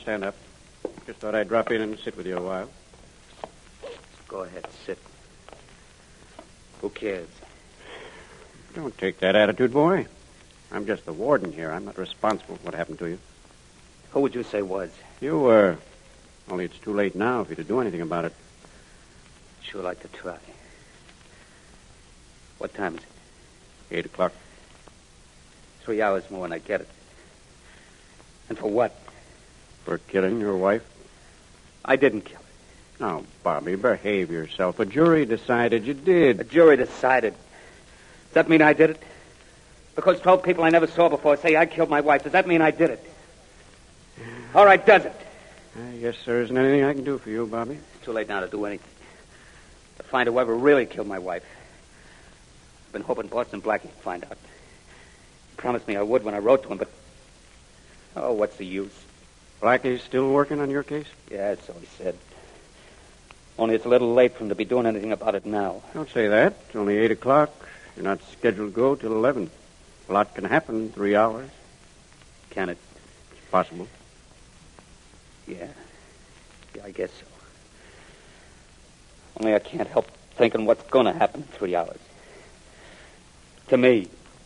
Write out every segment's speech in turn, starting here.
stand up. Just thought I'd drop in and sit with you a while. Go ahead, sit. Who cares? Don't take that attitude, boy. I'm just the warden here. I'm not responsible for what happened to you. Who would you say was? You were. Only it's too late now for you to do anything about it. Sure like to try. What time is it? 8 o'clock. 3 hours more and I get it. And for what? For killing your wife? I didn't kill her. Now, Bobby, behave yourself. A jury decided you did. A jury decided. Does that mean I did it? Because 12 people I never saw before say I killed my wife. Does that mean I did it? All right, does it? I guess there isn't anything I can do for you, Bobby. It's too late now to do anything. To find whoever really killed my wife. I've been hoping Boston Blackie would find out. He promised me I would when I wrote to him, but... Oh, what's the use? Blackie's still working on your case? Yeah, so he said. Only it's a little late for him to be doing anything about it now. Don't say that. It's only 8 o'clock. You're not scheduled to go till 11. A lot can happen in 3 hours. Can it? It's possible. Yeah, I guess so. Only I can't help thinking what's going to happen in 3 hours. To me.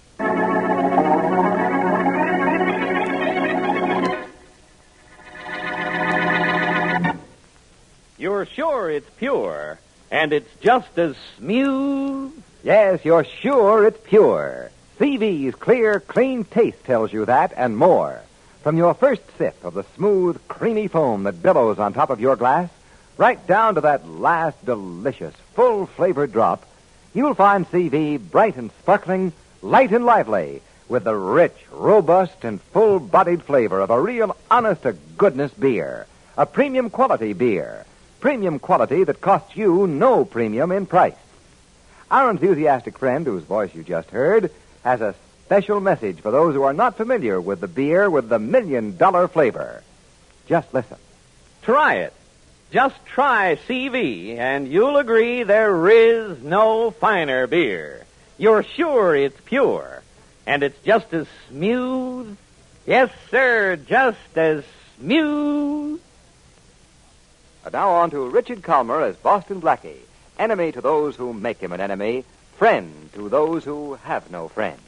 You're sure it's pure, and it's just as smooth? Yes, you're sure it's pure. CV's clear, clean taste tells you that and more. From your first sip of the smooth, creamy foam that billows on top of your glass, right down to that last delicious, full-flavored drop, you'll find CV bright and sparkling, light and lively, with the rich, robust, and full-bodied flavor of a real honest-to-goodness beer. A premium quality beer. Premium quality that costs you no premium in price. Our enthusiastic friend, whose voice you just heard, has a special message for those who are not familiar with the beer with the $1 million flavor. Just listen. Try it. Just try CV, and you'll agree there is no finer beer. You're sure it's pure, and it's just as smooth. Yes, sir, just as smooth. And now on to Richard Calmer as Boston Blackie, enemy to those who make him an enemy, friend to those who have no friend.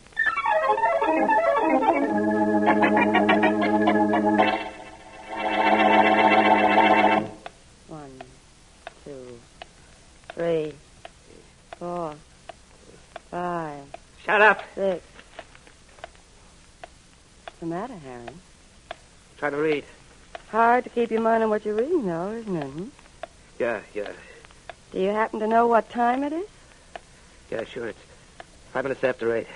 One, 2, 3, 4, 5. Shut up. 6. What's the matter, Harry? Try to read. Hard to keep your mind on what you're reading, though, isn't it? Hmm? Yeah. Do you happen to know what time it is? Yeah, sure. It's 5 minutes after 8.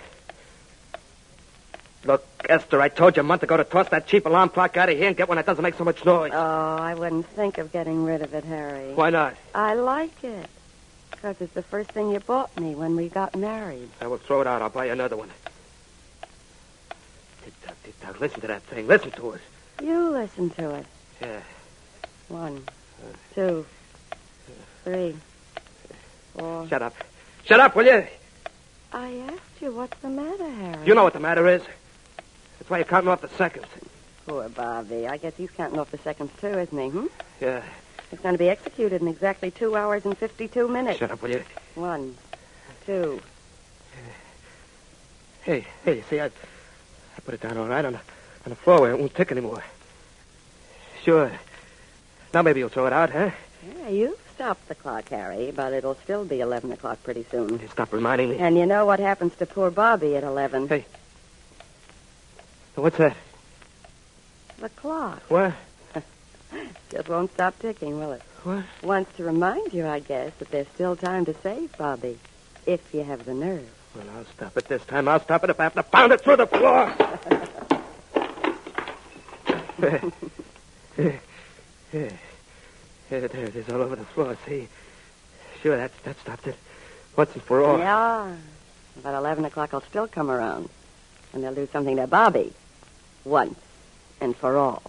Look, Esther, I told you a month ago to toss that cheap alarm clock out of here and get one that doesn't make so much noise. Oh, I wouldn't think of getting rid of it, Harry. Why not? I like it. Because it's the first thing you bought me when we got married. I will throw it out. I'll buy you another one. Tick-tock, tick-tock. Listen to that thing. Listen to us. You listen to it. Yeah. 1, 2, 3, 4. Shut up. Shut up, will you? I asked you what's the matter, Harry. You know what the matter is. That's why you're counting off the seconds. Poor Bobby. I guess he's counting off the seconds, too, isn't he? Yeah. It's going to be executed in exactly 2 hours and 52 minutes. Shut up, will you? 1, 2. Hey, you see, I put it down all right on the floor where it won't tick anymore. Sure. Now maybe you'll throw it out, huh? Yeah, you've stopped the clock, Harry, but it'll still be 11 o'clock pretty soon. Hey, stop reminding me. And you know what happens to poor Bobby at 11? Hey. What's that? The clock. What? Just won't stop ticking, will it? What? Wants to remind you, I guess, that there's still time to save Bobby, if you have the nerve. Well, I'll stop it this time. I'll stop it if I have to pound it through the floor. There it is, all over the floor. See? Sure, that stopped it. Once and for all. Yeah. About 11 o'clock, I'll still come around. And they'll do something to Bobby. Once and for all.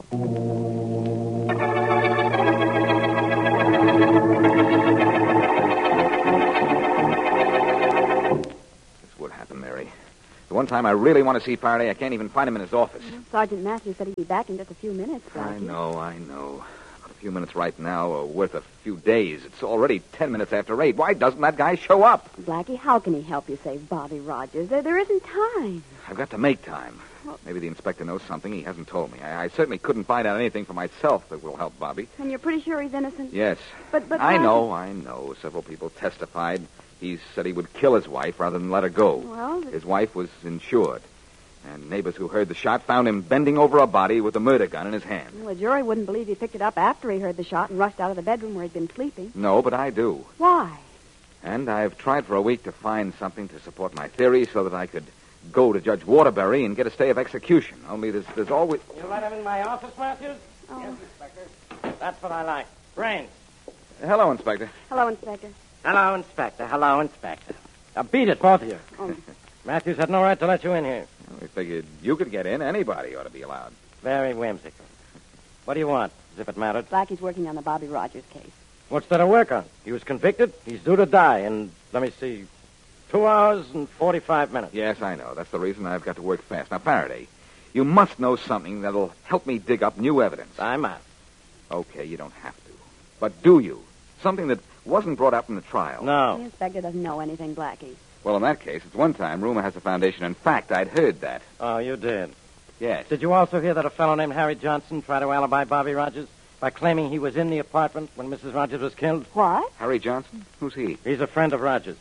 This would happen, Mary. The one time I really want to see Faraday, I can't even find him in his office. Sergeant Matthews said he'd be back in just a few minutes, I Blackie. know. But a few minutes right now are worth a few days. It's already 10 minutes after 8. Why doesn't that guy show up? Blackie, how can he help you save Bobby Rogers? There isn't time. I've got to make time. Maybe the inspector knows something he hasn't told me. I certainly couldn't find out anything for myself that will help Bobby. And you're pretty sure he's innocent? Yes. But I Blackie- know. Several people testified. He said he would kill his wife rather than let her go. Well, His wife was insured. And neighbors who heard the shot found him bending over a body with a murder gun in his hand. well, a jury wouldn't believe he picked it up after he heard the shot and rushed out of the bedroom where he'd been sleeping. No, but I do. Why? And I've tried for a week to find something to support my theory so that I could go to Judge Waterbury and get a stay of execution. Only there's always... You let him in my office, Matthews? Oh. Yes, Inspector. That's what I like. Brains. Hello, Inspector. Hello, Inspector. Hello, Inspector. Hello, Inspector. Now, beat it, both of you. Oh. Matthews had no right to let you in here. We figured you could get in. Anybody ought to be allowed. Very whimsical. What do you want, as if it mattered? Blackie's working on the Bobby Rogers case. What's there to work on? He was convicted. He's due to die in, let me see, 2 hours and 45 minutes. Yes, I know. That's the reason I've got to work fast. Now, Faraday, you must know something that'll help me dig up new evidence. I'm out. Okay, you don't have to. But do you? Something that wasn't brought up in the trial. The No. inspector doesn't know anything, Blackie. Well, in that case, it's one time rumor has a foundation. In fact, I'd heard that. Oh, you did. Yes. Did you also hear that a fellow named Harry Johnson tried to alibi Bobby Rogers by claiming he was in the apartment when Mrs. Rogers was killed? What? Harry Johnson? Who's he? He's a friend of Rogers.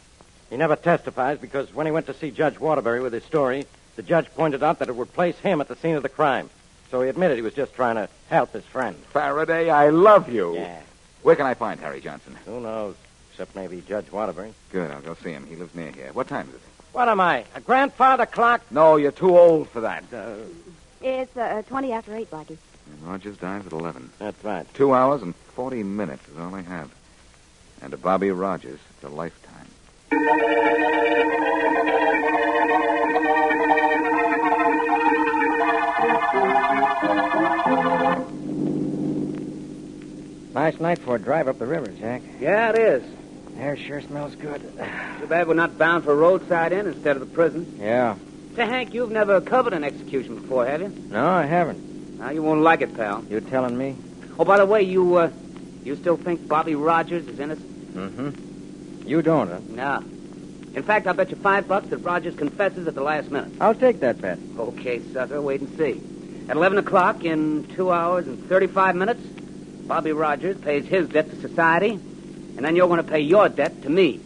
He never testifies because when he went to see Judge Waterbury with his story, the judge pointed out that it would place him at the scene of the crime. So he admitted he was just trying to help his friend. Faraday, I love you. Yeah. Where can I find Harry Johnson? Who knows? Except maybe Judge Waterbury. Good, I'll go see him. He lives near here. What time is it? What am I? A grandfather clock? No, you're too old for that. It's 20 after 8, Blackie. And Rogers dies at 11. That's right. 2 hours and 40 minutes is all they have. And to Bobby Rogers, it's a lifetime. Nice night for a drive up the river, Jack. Yeah, it is. Air sure smells good. Too bad we're not bound for roadside inn instead of the prison. Yeah. Say, Hank, you've never covered an execution before, have you? No, I haven't. Now, you won't like it, pal. You telling me? Oh, by the way, you still think Bobby Rogers is innocent? Mm-hmm. You don't, huh? No. In fact, I'll bet you $5 that Rogers confesses at the last minute. I'll take that bet. Okay, sucker, wait and see. At 11 o'clock, in 2 hours and 35 minutes, Bobby Rogers pays his debt to society, and then you're going to pay your debt to me.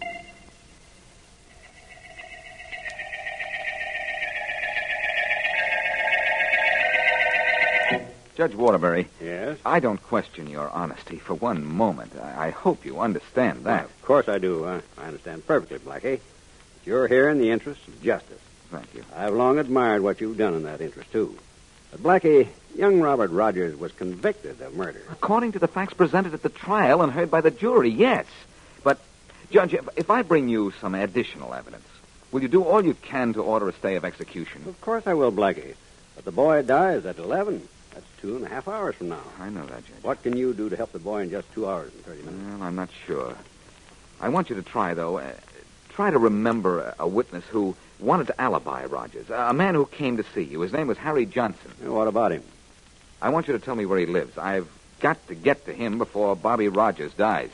Judge Waterbury, Yes? I don't question your honesty for one moment. I hope you understand Well, that. of course I do. I understand perfectly, Blackie. But you're here in the interest of justice. Thank you. I've long admired what you've done in that interest, too. But, Blackie, young Robert Rogers was convicted of murder. According to the facts presented at the trial and heard by the jury, yes. But, Judge, if I bring you some additional evidence, will you do all you can to order a stay of execution? Of course I will, Blackie. But the boy dies at 11. That's 2.5 hours from now. I know that, Judge. What can you do to help the boy in just 2 hours and 30 minutes? Well, I'm not sure. I want you to try, though. Try to remember a witness who wanted to alibi Rogers. A man who came to see you. His name was Harry Johnson. What about him? I want you to tell me where he lives. I've got to get to him before Bobby Rogers dies.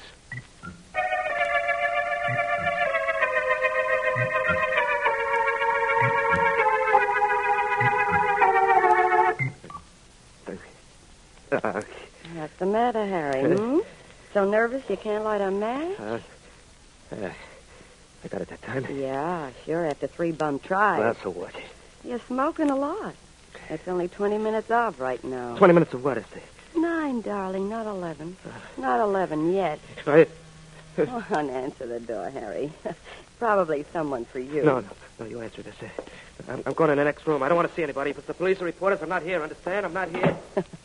What's the matter, Harry? Hmm? So nervous you can't light a match? I got it that time. Yeah, sure, after 3 bum tries. Well, so what? You're smoking a lot. It's only 20 minutes off right now. 20 minutes of what, is it? 9, darling, not 11. Not 11 yet. I... Come on, answer the door, Harry. Probably someone for you. No, you answer this. I'm going in the next room. I don't want to see anybody. If it's the police or reporters, I'm not here, understand? I'm not here.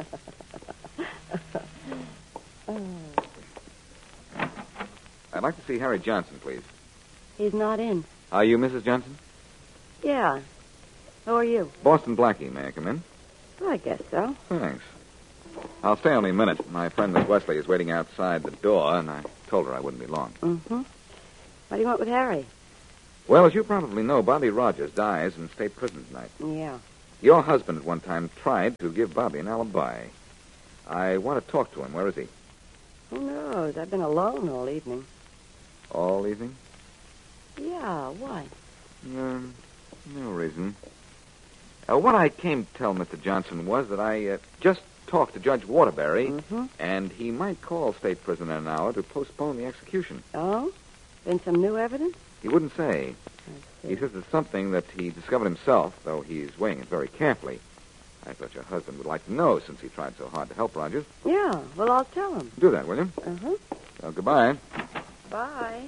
I'd like to see Harry Johnson, please. He's not in. Are you Mrs. Johnson? Yeah. Who are you? Boston Blackie. May I come in? Well, I guess so. Thanks. I'll stay only a minute. My friend Miss Wesley is waiting outside the door, and I told her I wouldn't be long. Mm-hmm. What do you want with Harry? Well, as you probably know, Bobby Rogers dies in state prison tonight. Yeah. Your husband at one time tried to give Bobby an alibi. I want to talk to him. Where is he? Who knows? I've been alone all evening. All evening? Yeah, why? No reason. What I came to tell Mr. Johnson was that I just talked to Judge Waterbury, and he might call state prison in an hour to postpone the execution. Oh? Been some new evidence? He wouldn't say. I He see. says it's something that he discovered himself, though he's weighing it very carefully. I thought your husband would like to know since he tried so hard to help Rogers. Yeah, well, I'll tell him. Do that, will you? Uh-huh. Well, goodbye. Bye.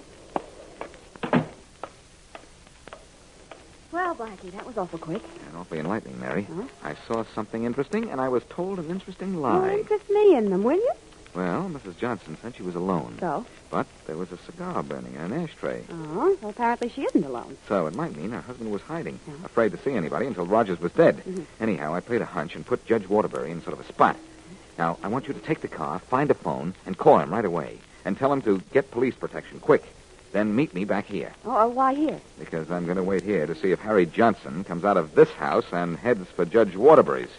Well, Blackie, that was awful quick. And awfully enlightening, Mary. Huh? I saw something interesting, and I was told an interesting Well, lie. interest me in them, will you? Well, Mrs. Johnson said she was alone. So? But there was a cigar burning in an ashtray. Oh, well, apparently she isn't alone. So it might mean her husband was hiding, Yeah. afraid to see anybody until Rogers was dead. Mhm. Anyhow, I played a hunch and put Judge Waterbury in sort of a spot. Now, I want you to take the car, find a phone, and call him right away. And tell him to get police protection, quick. Then meet me back here. Oh, why here? Because I'm going to wait here to see if Harry Johnson comes out of this house and heads for Judge Waterbury's.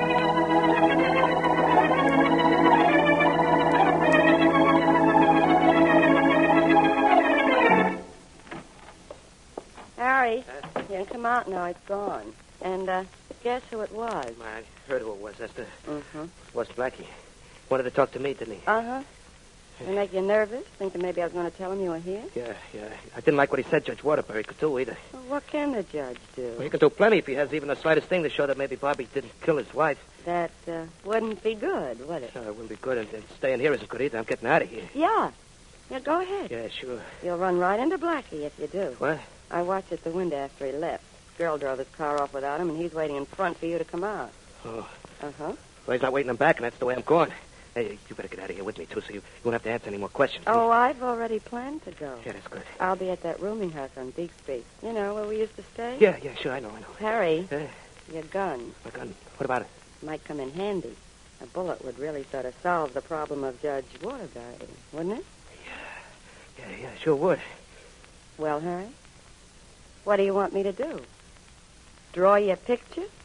Harry, you can come out now. It's gone. And, guess who it was? I heard who it was, Esther. Mm-hmm. It was Blackie. Wanted to talk to me, didn't he? Uh-huh. Did it make you nervous? Thinking maybe I was going to tell him you were here? Yeah. I didn't like what he said Judge Waterbury could do either. Well, what can the judge do? Well, he can do plenty if he has even the slightest thing to show that maybe Bobby didn't kill his wife. That wouldn't be good, would it? It wouldn't be good, and staying here isn't good either. I'm getting out of here. Yeah. Yeah, go ahead. Yeah, sure. You'll run right into Blackie if you do. What? I watched at the window after he left. Girl drove his car off without him, and he's waiting in front for you to come out. Oh. Uh-huh. Well, he's not waiting him back, and that's the way I'm going. Hey, you better get out of here with me, too, so you won't have to answer any more questions. Oh, I've already planned to go. Yeah, that's good. I'll be at that rooming house on Beak Street. You know, where we used to stay? Yeah, sure, I know. Harry, Yeah. your gun My gun. What about it? might come in handy. A bullet would really sort of solve the problem of Judge Waterbury, wouldn't it? Yeah, sure would. Well, Harry, what do you want me to do? Draw you a picture?